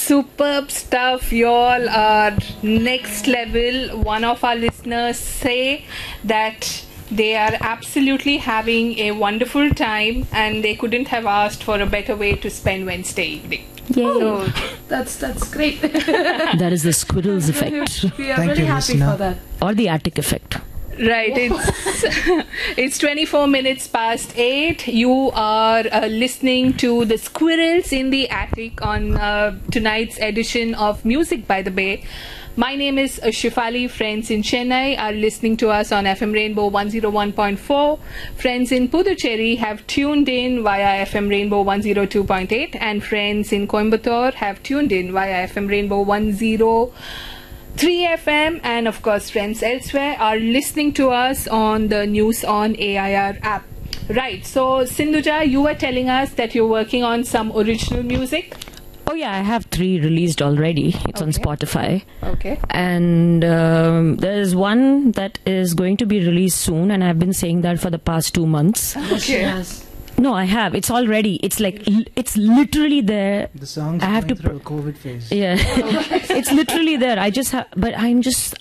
Superb stuff. Y'all are next level. One of our listeners say that they are absolutely having a wonderful time and they couldn't have asked for a better way to spend Wednesday evening. Yay. So, That's great. That is the squirrels effect. We are Thank really you, happy listener. for that. Or the attic effect. right, it's 24 minutes past 8. You are listening to the Squirrels in the Attic on tonight's edition of Music by the Bay. My name is Shifali. Friends in Chennai are listening to us on FM Rainbow 101.4. Friends in Puducherry have tuned in via FM Rainbow 102.8. And friends in Coimbatore have tuned in via FM Rainbow 103 FM. And of course, friends elsewhere are listening to us on the News on AIR app. Right, so Sindhuja, you were telling us that you're working on some original music. Oh yeah, I have 3 released already. It's on Okay. Spotify. Okay. And there's one that is going to be released soon, and I've been saying that for the past 2 months. Okay. Yes. No, I have. It's all ready. It's like, it's literally there. The song's I have going to through a COVID phase. Yeah. It's literally there. I just have, but I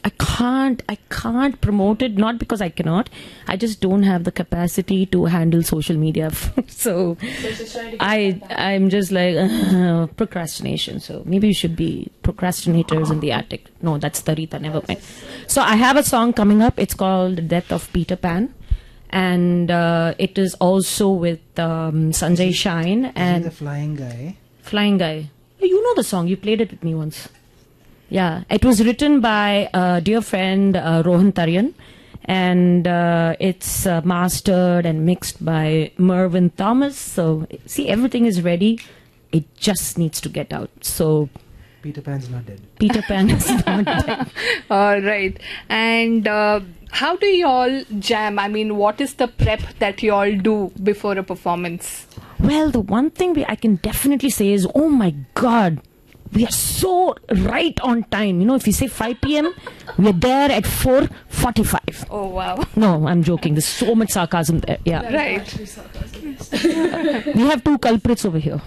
can't promote it, not because I cannot. I just don't have the capacity to handle social media. So I'm just like procrastination. So maybe we should be procrastinators in the attic. No, that's Tarita, never mind. So I have a song coming up. It's called The Death of Peter Pan. And it is also with Sanjay Shine Is he and the flying guy? Flying Guy. You know the song. You played it with me once. Yeah. It was written by a dear friend, Rohan Tarian. And it's mastered and mixed by Mervyn Thomas. So, see, everything is ready. It just needs to get out. So, Peter Pan's not dead. Peter Pan is not dead. All right. And how do y'all jam? I mean, what is the prep that y'all do before a performance? Well, the one thing I can definitely say is, oh my God, we are so right on time. You know, if you say 5 p.m., we're there at 4:45. Oh, wow. No, I'm joking. There's so much sarcasm there. Yeah. Right. Actually, sarcasm. We have 2 culprits over here.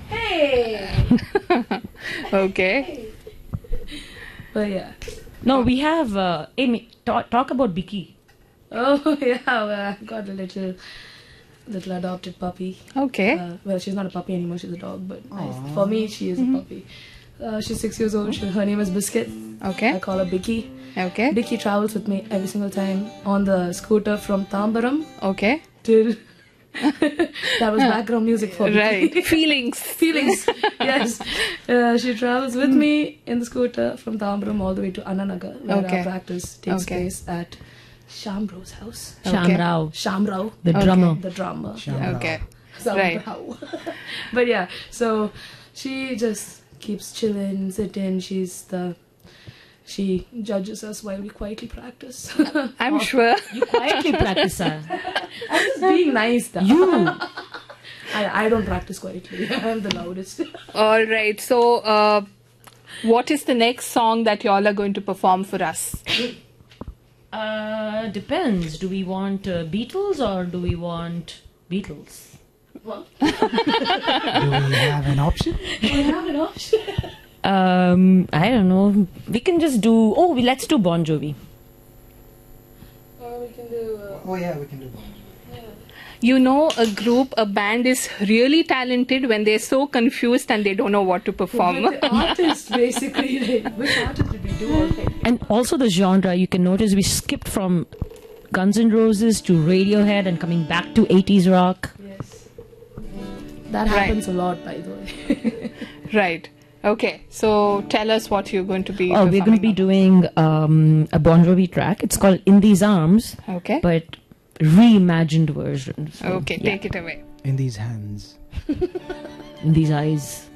Okay. But yeah. No, we have... Amy, talk about Biki. Oh yeah. Well, I've got a little adopted puppy. Okay. Well, she's not a puppy anymore. She's a dog. But Aw. for me, she is a puppy. She's 6 years old. Her name is Biscuit. I Okay. call her Bicky. Okay. Bicky travels with me every single time on the scooter from Tambaram Okay. till. That was background music for me. Right. Feelings. Feelings. Yes. She travels with me in the scooter from Tambaram all the way to Ananagar, where Okay. our practice takes Okay. place at Shamro's house. Okay. Shamrao, Shamrao, the Okay. drummer. the drummer. Shamrao. Okay. Shamrao. But yeah, so she just keeps chilling, sitting. She judges us while we quietly practice. I'm sure. You quietly practice, sir. I'm just being nice though. You. I don't practice quietly. I'm the loudest. All right. So, what is the next song that y'all are going to perform for us? Depends. Do we want Beatles or do we want Beatles? Well, Do we have an option? we have an option. I don't know. We can just do... let's do Bon Jovi. Or we can do. Oh yeah, we can do that. You know, a band is really talented when they're so confused and they don't know what to perform. With the artist, basically. Like, which artist did we do already? And also the genre, you can notice we skipped from Guns N' Roses to Radiohead and coming back to 80s rock. Yes. That Right. happens a lot, by the way. Right. Okay. So, tell us what you're going to be Oh, we're going to be performing doing a Bon Jovi track. It's called In These Arms, now. Okay. but reimagined version. So, Okay. yeah. Take it away. In these hands. In These Eyes.